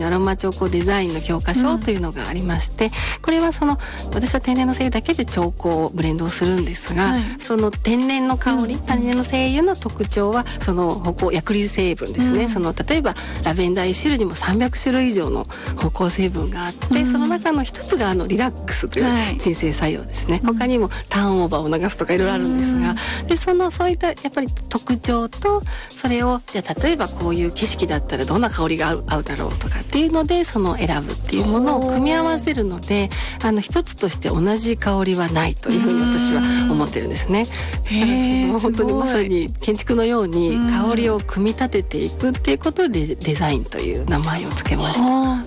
にアロマ調香デザインの教科書というのがありまして、これは私は天然の精油だけで調香ブレンドをするんですが、その天然の香り、天然の精油の特徴はその薬理成分ですね、例えばラベンダー1種類にも300種類以上の芳香成分があって、その中の一つがリラックスという鎮静作用ですね、他にもターンオーバーを流すとかいろいろあるんですが、でそういったやっぱり特徴と、それをじゃあ例えばこういう景色だったらどんな香りが合うだろうとかっていうので選ぶっていうものを組み合わせるので、一つとして同じ香りはないというふうに私は思ってるんですね。本当にまさに建築のように香りを組み立てていくっていうことでデザインという名前をつけました。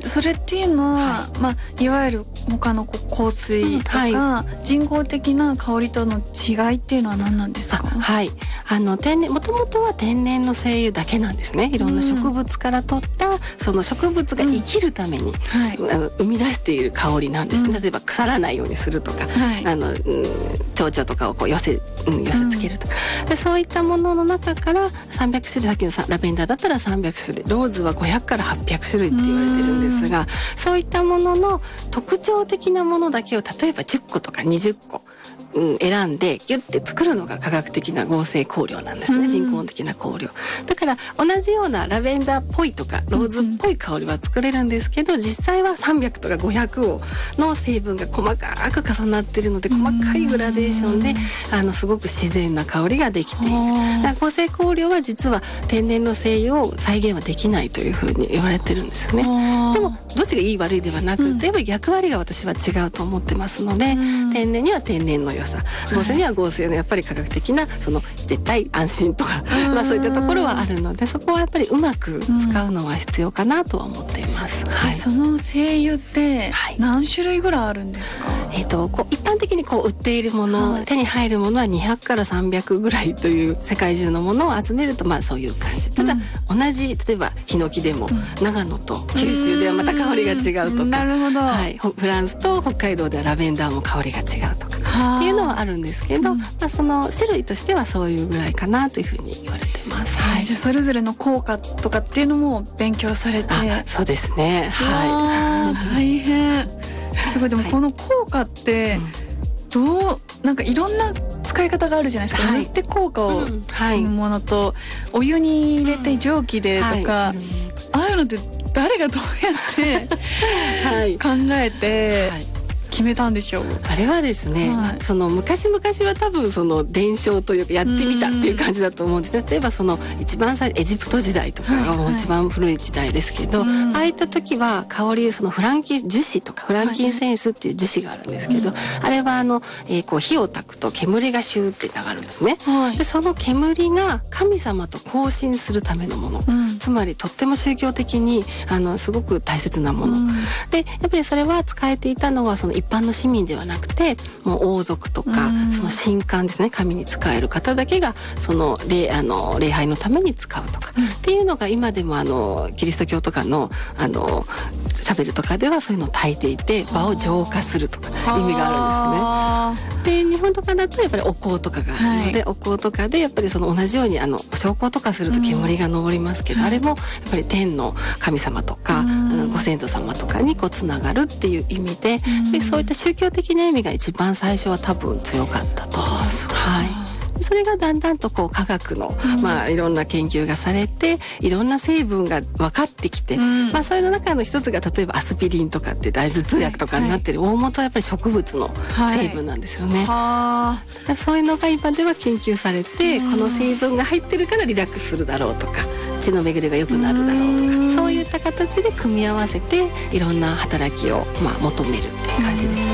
それっていうのは、いわゆる他の香水とか、人工的な香りとの違いっていうのは何なんですか？ もともとは天然の精油だけなんですね。いろんな植物から取ったその植物が生きるために、生み出している香りなんですね。例えば腐らないようにするとか、蝶々とかをこう寄せつけるとか、でそういったものの中から300種類、さっきのラベンダーだったら300種類、ローズは500から800種類って言われてるんですが、そういったものの特徴的なものだけを例えば10個とか20個選んでギュッて作るのが科学的な合成香料なんですね、人工的な香料だから。同じようなラベンダーっぽいとかローズっぽい香りは作れるんですけど、実際は300とか500の成分が細かく重なっているので、細かいグラデーションですごく自然な香りができている。だから合成香料は実は天然の精油を再現はできないというふうに言われてるんですね。でもどっちがいい悪いではなくて、やっぱり役割が私は違うと思ってますので、天然には天然の良さ、合成には合成のやっぱり科学的な絶対安心とかそういったところはあるので、そこはやっぱりうまく使うのは必要かなとは思っています。 その精油って何種類ぐらいあるんですか？ 一般的に売っているもの、手に入るものは200から300ぐらいという世界中のものを集めるとそういう感じ。ただ同じ例えばヒノキでも長野と九州ではまた香りが違うとか、 なるほど、 フランスと北海道ではラベンダーも香りが違うとかっていうのはあるんですけど、その種類としてはそういうぐらいかなというふうに言われてます。 じゃあそれぞれの効果とかっていうのも勉強されて。 そうですね。 大変すごい。でもこの効果ってなんかいろんな使い方があるじゃないですか。塗って効果を生むものと、お湯に入れて蒸気でとか、ああいうのって誰がどうやって考えて決めたんでしょう？ あれはですね、昔々は多分伝承というかやってみたっていう感じだと思うんですね。例えば一番最初エジプト時代とかがもう一番古い時代ですけど、ああいった時は香りフランキン樹脂とかフランキンセンスっていう樹脂があるんですけど、あれは火を焚くと煙がシューって流るんですね。でその煙が神様と交信するためのもの、つまりとっても宗教的にすごく大切なもの、でやっぱりそれは使えていたのは一般の市民ではなくて、もう王族とか神官ですね、神に仕える方だけが礼拝のために使うとかっていうのが、今でもキリスト教とかのシャベルとかではそういうのを焚いていて、場を浄化するとか意味があるんですね。で日本とかだとやっぱりお香とかがあるので、お香とかでやっぱり同じように焼香とかすると煙が上りますけど、あれもやっぱり天の神様とかご先祖様とかにつながるっていう意味で、そういった宗教的な意味が一番最初は多分強かったと思います。それがだんだんと科学の、いろんな研究がされて、いろんな成分が分かってきて、それの中の一つが例えばアスピリンとかって大頭痛薬とかになってる大元はやっぱり植物の成分なんですよね。そういうのが今では研究されて、この成分が入ってるからリラックスするだろうとか、血の巡りが良くなるだろうとか、そういった形で組み合わせていろんな働きを求めるっていう感じでした。